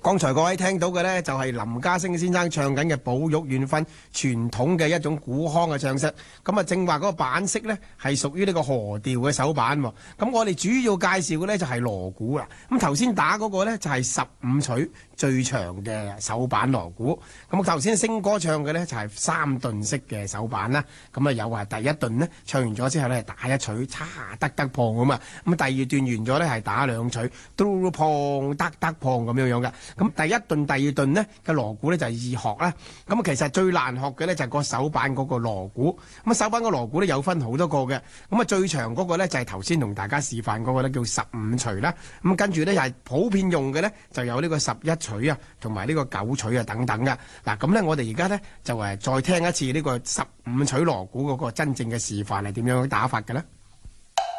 剛才各位聽到嘅呢，就係林家聲先生唱緊嘅寶玉怨婚傳統嘅一種古腔嘅唱式。咁啊，正話嗰個板式呢，係屬於呢個河調嘅手板。咁我哋主要介紹嘅呢，就係鑼鼓啦。咁頭先打嗰個呢，就係15錘最長嘅手板鑼鼓。咁頭先星哥唱嘅呢，就係3頓式嘅手板啦。咁啊有話第一頓呢，唱完咗之後呢，打一錘，嚓得得碰咁啊。咁第二段完咗呢，係打2錘，嘟碰得得碰咁樣樣嘅。咁第一頓、第二頓呢嘅鑼鼓呢，就係易學啦。咁其實最難學嘅呢，就係個手板嗰個鑼鼓。咁手板個鑼鼓呢，有分好多個嘅。咁最長嗰個呢，就係頭先同大家示範嗰個呢，叫15錘啦。咁跟住呢，又係普遍用嘅呢，就有呢個11錘啊，同埋呢個9錘啊等等嘅。嗱咁呢，我哋而家呢，就再聽一次呢個15錘鑼鼓嗰個真正嘅示範係點樣打法嘅呢？